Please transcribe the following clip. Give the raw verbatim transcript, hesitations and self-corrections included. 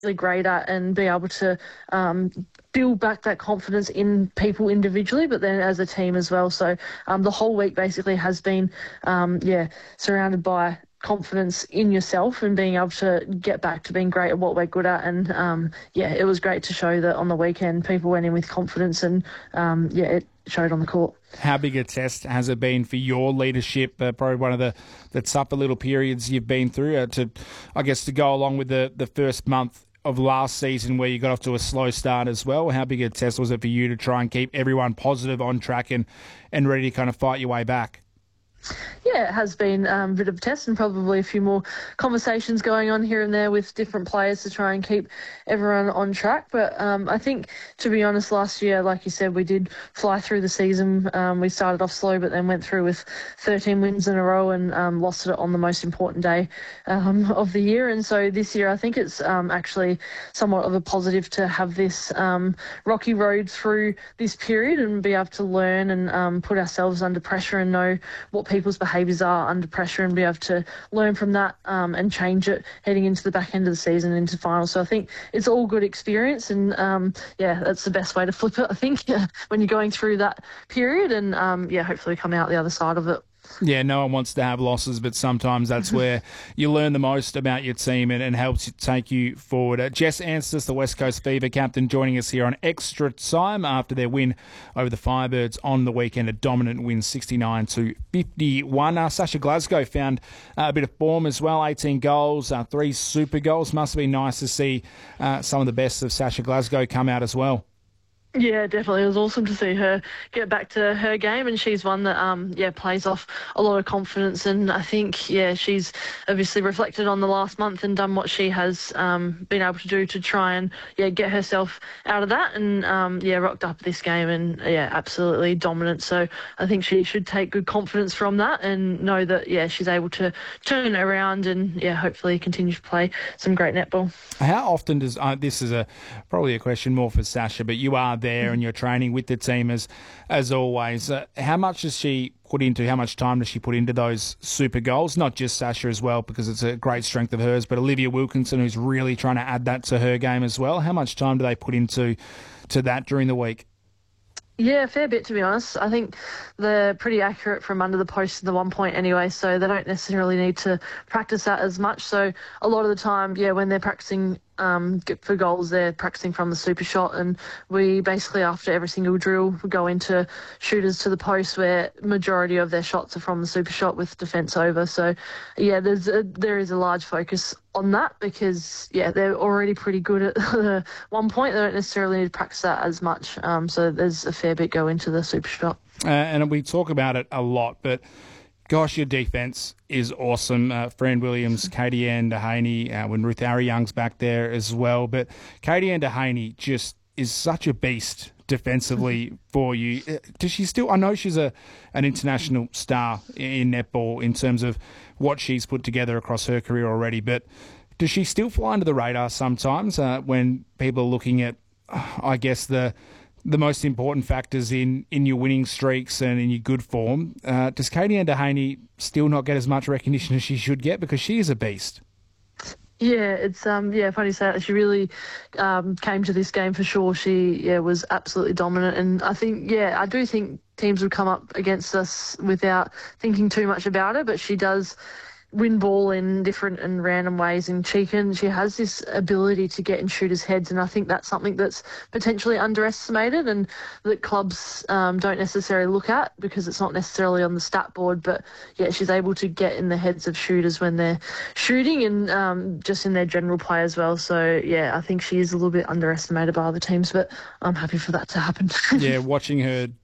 really great at, and be able to um, build back that confidence in people individually, but then as a team as well. So um, the whole week basically has been, um, yeah, surrounded by confidence in yourself and being able to get back to being great at what we're good at. And um, yeah, it was great to show that on the weekend people went in with confidence, and um, yeah, it showed on the court. How big a test has it been for your leadership? Uh, probably one of the, the tougher little periods you've been through uh, to, I guess, to go along with the, the first month of last season where you got off to a slow start as well. How big a test was it for you to try and keep everyone positive, on track, and, and ready to kind of fight your way back? Yeah, it has been um, a bit of a test, and probably a few more conversations going on here and there with different players to try and keep everyone on track. But um, I think, to be honest, last year, like you said, we did fly through the season. Um, we started off slow, but then went through with thirteen wins in a row, and um, lost it on the most important day um, of the year. And so this year, I think it's um, actually somewhat of a positive to have this um, rocky road through this period and be able to learn and um, put ourselves under pressure and know what people's behaviours are under pressure, and be able to learn from that um, and change it heading into the back end of the season, into finals. So I think it's all good experience, and um, yeah, that's the best way to flip it, I think, when you're going through that period, and um, yeah, hopefully come out the other side of it. Yeah, no one wants to have losses, but sometimes that's where you learn the most about your team, and, and helps take you forward. Uh, Jess Anstice, the West Coast Fever captain, joining us here on Extra Time after their win over the Firebirds on the weekend, a dominant win, sixty-nine to fifty-one. Uh, Sasha Glasgow found uh, a bit of form as well, eighteen goals, uh, three super goals. Must have been nice to see uh, some of the best of Sasha Glasgow come out as well. Yeah, definitely. It was awesome to see her get back to her game, and she's one that, um, yeah, plays off a lot of confidence. And I think, yeah, she's obviously reflected on the last month and done what she has um, been able to do to try and, yeah, get herself out of that. And, um, yeah, rocked up this game and, yeah, absolutely dominant. So I think she should take good confidence from that and know that, yeah, she's able to turn it around and, yeah, hopefully continue to play some great netball. How often does, uh, this is a probably a question more for Sasha, but you are there and you're training with the team as as always. Uh, how much does she put into, how much time does she put into those super goals? Not just Sasha as well, because it's a great strength of hers, but Olivia Wilkinson, who's really trying to add that to her game as well. How much time do they put into to that during the week? Yeah, a fair bit, to be honest. I think they're pretty accurate from under the post to the one point anyway, so they don't necessarily need to practice that as much. So a lot of the time, yeah, when they're practicing um, for goals, they're practicing from the super shot, and we basically, after every single drill, we go into shooters to the post, where majority of their shots are from the super shot with defence over. So yeah, there's a, there is a large focus on that, because yeah, they're already pretty good at the one point. They don't necessarily need to practice that as much. Um, so there's a fair bit go into the super shot. Uh, and we talk about it a lot, but gosh, your defence is awesome. Uh, Fran Williams, Katie Ann Dehaney, uh, when Ruth Ariyoung's back there as well. But Katie Ann Dehaney just is such a beast defensively for you. Uh, Does she still? I know she's a an international star in netball in terms of what she's put together across her career already, but does she still fly under the radar sometimes uh, when people are looking at, uh, I guess, the the most important factors in, in your winning streaks and in your good form? Uh, does Katie Ann Dehaney still not get as much recognition as she should get? Because she is a beast. Yeah, it's um yeah funny to say that. She really um, came to this game for sure. She yeah was absolutely dominant, and I think yeah I do think teams would come up against us without thinking too much about it. But she does win ball in different and random ways, and she can she has this ability to get in shooters' heads, and I think that's something that's potentially underestimated and that clubs um, don't necessarily look at, because it's not necessarily on the stat board. But yeah, she's able to get in the heads of shooters when they're shooting, and um, just in their general play as well. So yeah, I think she is a little bit underestimated by other teams, but I'm happy for that to happen. Yeah, watching her